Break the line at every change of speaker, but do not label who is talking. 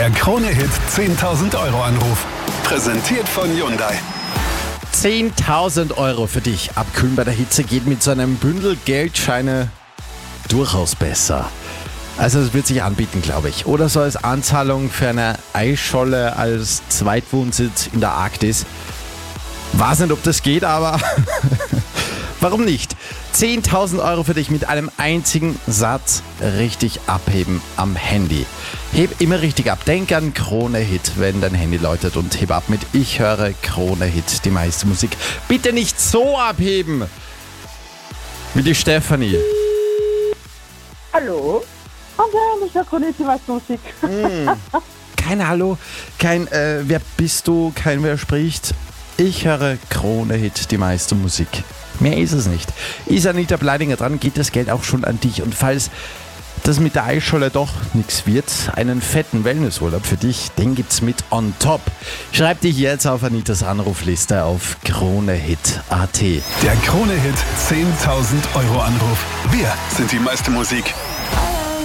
Der Krone-Hit 10.000 Euro Anruf. Präsentiert von Hyundai.
10.000 Euro für dich. Abkühlen bei der Hitze geht mit so einem Bündel Geldscheine durchaus besser. Also es wird sich anbieten, glaube ich. Oder so als Anzahlung für eine Eisscholle als Zweitwohnsitz in der Arktis. Weiß nicht, ob das geht, aber warum nicht? 10.000 Euro für dich mit einem einzigen Satz richtig abheben am Handy. Heb immer richtig ab. Denk an Krone-Hit, wenn dein Handy läutet, und heb ab mit Ich höre Krone-Hit, die meiste Musik. Bitte nicht so abheben. Wie die Stefanie.
Hallo? Okay, ich höre Krone-Hit, die meiste Musik.
Kein Hallo, kein Wer bist du, kein Wer spricht. Ich höre Krone-Hit, die meiste Musik. Mehr ist es nicht. Ist Anita Bleidinger dran, geht das Geld auch schon an dich. Und falls das mit der Eisscholle doch nichts wird, einen fetten Wellnessurlaub für dich, den gibt's mit on top. Schreib dich jetzt auf Anitas Anrufliste auf kronehit.at.
Der Krone-Hit 10.000 Euro Anruf. Wir sind die meiste Musik.